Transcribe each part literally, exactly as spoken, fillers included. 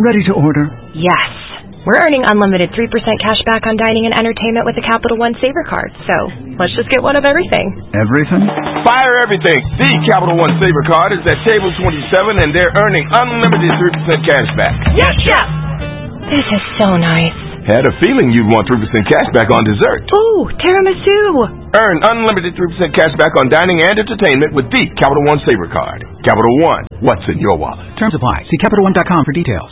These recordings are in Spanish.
Ready to order? Yes. We're earning unlimited three percent cash back on dining and entertainment with the Capital One Saver Card, so let's just get one of everything. Everything? Fire everything! The Capital One Saver Card is at table twenty-seven, and they're earning unlimited three percent cash back. Yes, Chef! This is so nice. Had a feeling you'd want three percent cash back on dessert. Ooh, tiramisu! Earn unlimited three percent cash back on dining and entertainment with the Capital One Saver Card. Capital One, what's in your wallet? Terms apply. See Capital One dot com for details.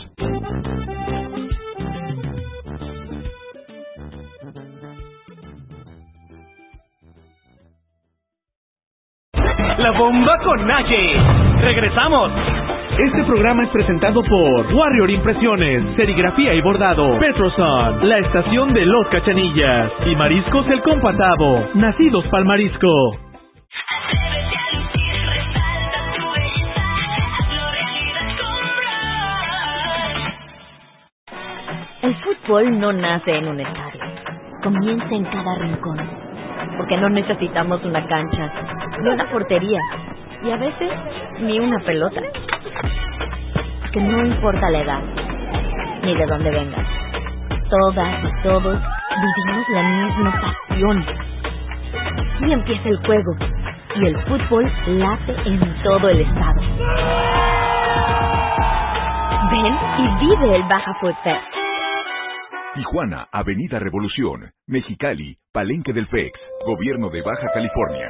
La bomba con Naye. Regresamos. Este programa es presentado por Warrior Impresiones, Serigrafía y Bordado, Petroson, la estación de los Cachanillas y Mariscos El Compatavo, nacidos pa'l marisco. El fútbol no nace en un estadio, comienza en cada rincón, porque no necesitamos una cancha, ni una portería, y a veces ni una pelota. Que no importa la edad, ni de dónde vengas, todas y todos vivimos la misma pasión. Aquí empieza el juego, y el fútbol late en todo el estado. Ven y vive el Baja Food Fest. Tijuana, Avenida Revolución, Mexicali, Palenque del F E X, Gobierno de Baja California.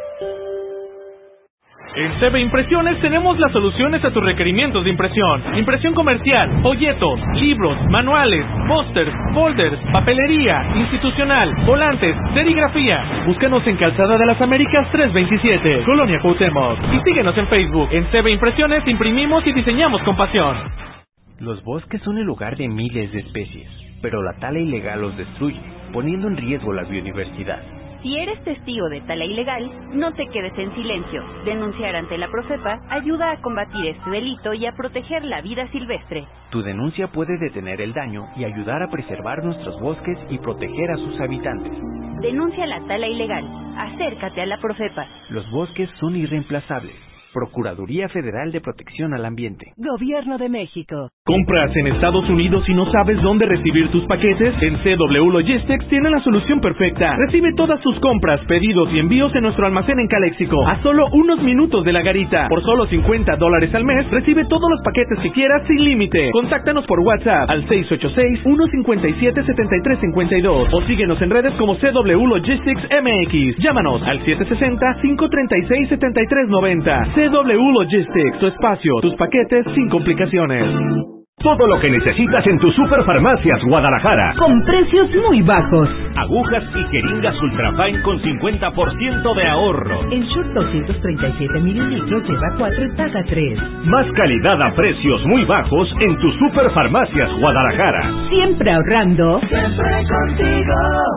En C B Impresiones tenemos las soluciones a tus requerimientos de impresión. Impresión comercial, folletos, libros, manuales, pósters, folders, papelería, institucional, volantes, serigrafía. Búscanos en Calzada de las Américas trescientos veintisiete, Colonia Cuauhtémoc. Y síguenos en Facebook. En C B Impresiones imprimimos y diseñamos con pasión. Los bosques son el hogar de miles de especies, pero la tala ilegal los destruye, poniendo en riesgo la biodiversidad. Si eres testigo de tala ilegal, no te quedes en silencio. Denunciar ante la Profepa ayuda a combatir este delito y a proteger la vida silvestre. Tu denuncia puede detener el daño y ayudar a preservar nuestros bosques y proteger a sus habitantes. Denuncia la tala ilegal. Acércate a la Profepa. Los bosques son irreemplazables. Procuraduría Federal de Protección al Ambiente. Gobierno de México. ¿Compras en Estados Unidos y no sabes dónde recibir tus paquetes? En C W Logistics tiene la solución perfecta. Recibe todas tus compras, pedidos y envíos en nuestro almacén en Caléxico, a solo unos minutos de la garita. Por solo cincuenta dólares al mes, recibe todos los paquetes que quieras sin límite. Contáctanos por WhatsApp al seis ocho seis, uno cinco siete, siete tres cinco dos o síguenos en redes como C W Logistics M X. Llámanos al siete seis cero, cinco tres seis, siete tres nueve cero. C W Logistics, tu espacio, tus paquetes sin complicaciones. Todo lo que necesitas en tus Superfarmacias Guadalajara. Con precios muy bajos. Agujas y jeringas Ultrafine con cincuenta por ciento de ahorro. En Shure doscientos treinta y siete mililitros lleva cuatro y paga tres. Más calidad a precios muy bajos en tus Superfarmacias Guadalajara. Siempre ahorrando. Siempre contigo.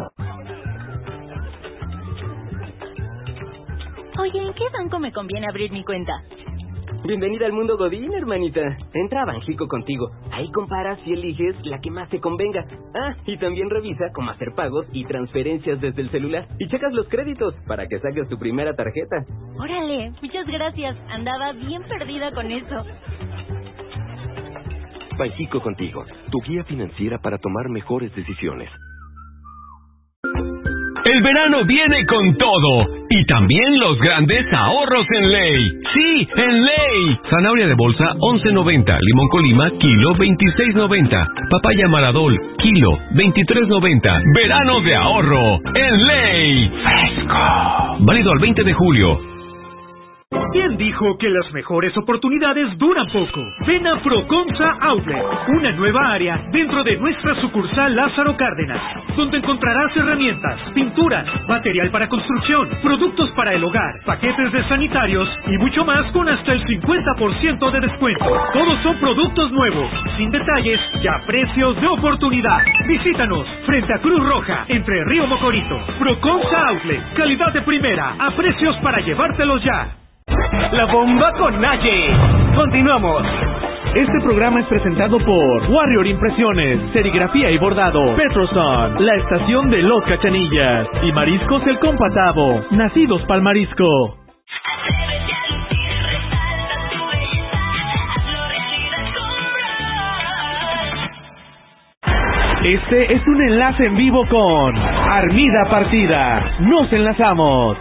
Oye, ¿en qué banco me conviene abrir mi cuenta? Bienvenida al mundo Godín, hermanita. Entra a Banjico contigo. Ahí comparas y eliges la que más te convenga. Ah, y también revisa cómo hacer pagos y transferencias desde el celular. Y checas los créditos para que saques tu primera tarjeta. Órale, muchas gracias. Andaba bien perdida con eso. Banjico contigo, tu guía financiera para tomar mejores decisiones. El verano viene con todo y también los grandes ahorros en Ley. Sí, en Ley. Zanahoria de bolsa once noventa, limón Colima kilo veintiséis noventa, papaya Maradol kilo veintitrés noventa. Verano de ahorro en Ley. Fresco. Válido al veinte de julio. ¿Quién dijo que las mejores oportunidades duran poco? Ven a Proconsa Outlet, una nueva área dentro de nuestra sucursal Lázaro Cárdenas, donde encontrarás herramientas, pinturas, material para construcción, productos para el hogar, paquetes de sanitarios y mucho más con hasta el cincuenta por ciento de descuento. Todos son productos nuevos, sin detalles y a precios de oportunidad. Visítanos frente a Cruz Roja, entre Río Mocorito. Proconsa Outlet, calidad de primera, a precios para llevártelos ya. La bomba con Naye. Continuamos. Este programa es presentado por Warrior Impresiones, Serigrafía y Bordado, Petroson, la estación de los Cachanillas y Mariscos El Compatavo, nacidos pa'l marisco. Este es un enlace en vivo con Armida Partida. Nos enlazamos.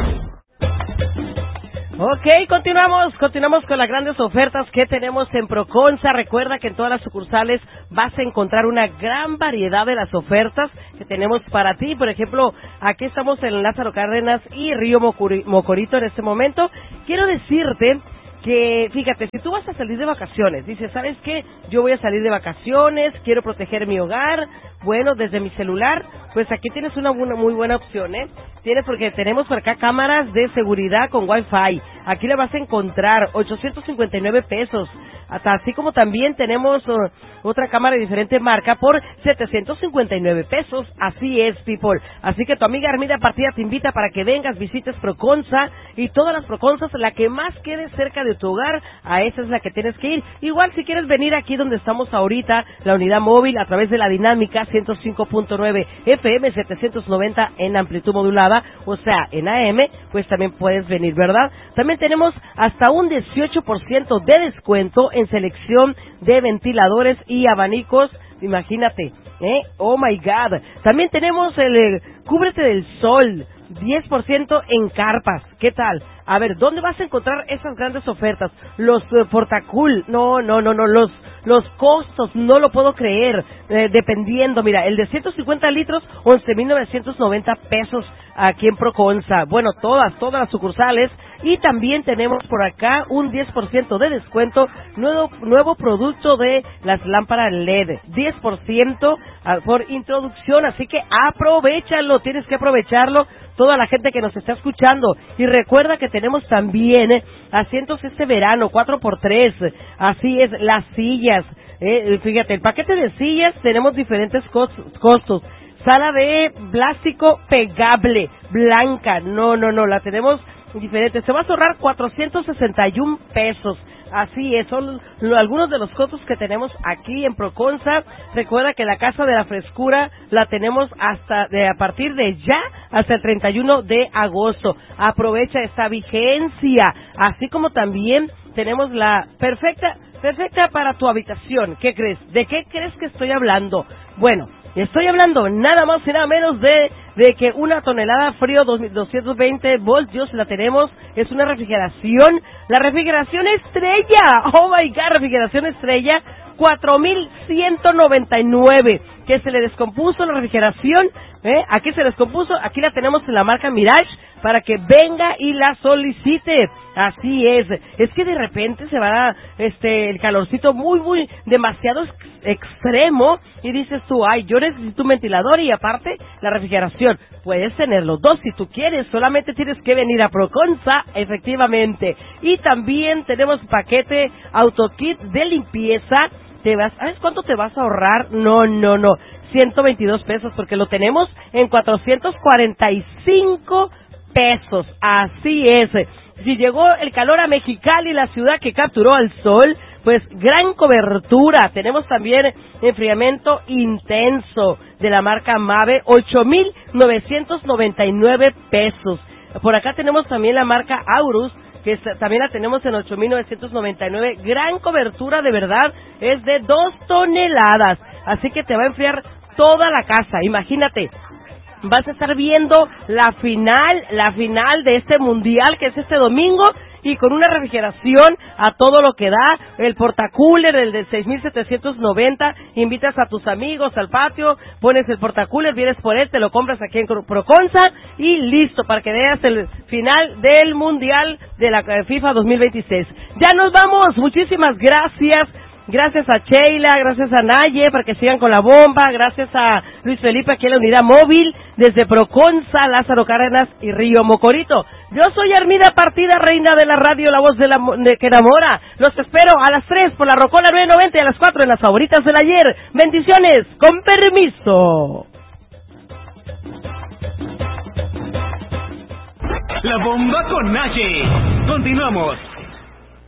Ok, continuamos, continuamos con las grandes ofertas que tenemos en Proconsa. Recuerda que en todas las sucursales vas a encontrar una gran variedad de las ofertas que tenemos para ti. Por ejemplo, aquí estamos en Lázaro Cárdenas y Río Mocorito en este momento. Quiero decirte que, fíjate, si tú vas a salir de vacaciones, dices, ¿sabes qué? Yo voy a salir de vacaciones, quiero proteger mi hogar, bueno, desde mi celular, pues aquí tienes una, una muy buena opción, ¿eh? Tienes, porque tenemos por acá cámaras de seguridad con Wi-Fi. Aquí le vas a encontrar ochocientos cincuenta y nueve pesos, hasta así como también tenemos uh, otra cámara de diferente marca por setecientos cincuenta y nueve pesos. Así es, people. Así que tu amiga Armida Partida te invita para que vengas, visites Proconsa y todas las Proconsas, la que más quede cerca de tu hogar, a esa es la que tienes que ir. Igual si quieres venir aquí donde estamos ahorita, la unidad móvil a través de la dinámica ciento cinco punto nueve F M, setecientos noventa en amplitud modulada, o sea, en A M, pues también puedes venir, ¿verdad? También tenemos hasta un dieciocho por ciento de descuento en selección de ventiladores y abanicos, imagínate, ¿eh? Oh my God. También tenemos el eh, cúbrete del sol, diez por ciento en carpas. ¿Qué tal? A ver, ¿dónde vas a encontrar esas grandes ofertas? Los eh, Portacool, no, no, no, no, los los costos, no lo puedo creer, eh, dependiendo, mira, el de ciento cincuenta litros, once mil novecientos noventa pesos aquí en Proconsa. Bueno, todas, todas las sucursales. Y también tenemos por acá un diez por ciento de descuento, nuevo, nuevo producto de las lámparas L E D, diez por ciento por introducción, así que aprovéchalo, tienes que aprovecharlo, toda la gente que nos está escuchando. Y recuerda que tenemos también eh, asientos este verano, cuatro por tres, así es, las sillas, eh, fíjate, el paquete de sillas tenemos diferentes costos. Sala de plástico pegable, blanca, no, no, no, la tenemos diferente, se va a ahorrar cuatrocientos sesenta y un pesos. Así es, son lo, algunos de los costos que tenemos aquí en Proconsa. Recuerda que la Casa de la Frescura la tenemos hasta de a partir de ya hasta el treinta y uno de agosto. Aprovecha esta vigencia, así como también tenemos la perfecta perfecta para tu habitación. ¿Qué crees? ¿De qué crees que estoy hablando? Bueno, estoy hablando nada más y nada menos de, de que una tonelada frío doscientos veinte voltios la tenemos, es una refrigeración, la refrigeración estrella, oh my god, refrigeración estrella, cuatro mil ciento noventa y nueve, que se le descompuso la refrigeración, ¿eh? Aquí se descompuso, aquí la tenemos en la marca Mirage, para que venga y la solicite. Así es, es que de repente se va este el calorcito muy, muy, demasiado ex extremo, y dices tú, ay, yo necesito un ventilador y aparte la refrigeración. Puedes tener los dos si tú quieres, solamente tienes que venir a Proconsa, efectivamente. Y también tenemos paquete AutoKit de limpieza. Te vas, ¿sabes cuánto te vas a ahorrar? No, no, no, ciento veintidós pesos, porque lo tenemos en cuatrocientos cuarenta y cinco pesos. Así es. Si llegó el calor a Mexicali, la ciudad que capturó al sol, pues gran cobertura. Tenemos también enfriamiento intenso de la marca Mave, ocho mil novecientos noventa y nueve pesos. Por acá tenemos también la marca Aurus, que también la tenemos en ocho mil novecientos noventa y nueve. Gran cobertura, de verdad, es de dos toneladas. Así que te va a enfriar toda la casa. Imagínate, vas a estar viendo la final, la final de este mundial, que es este domingo, y con una refrigeración a todo lo que da, el portacooler, el de seis mil setecientos noventa, invitas a tus amigos al patio, pones el portacooler, vienes por él, te lo compras aquí en Proconsa, y listo, para que veas el final del mundial de la FIFA dos mil veintiséis. Ya nos vamos, muchísimas gracias. Gracias a Sheila, gracias a Naye, para que sigan con la bomba, gracias a Luis Felipe aquí en la unidad móvil, desde Proconsa, Lázaro Cárdenas y Río Mocorito. Yo soy Armida Partida, reina de la radio, la voz de la de que enamora. Los espero a las tres por la Rocola nueve noventa y a las cuatro en las favoritas del ayer. Bendiciones, con permiso. La bomba con Naye. Continuamos.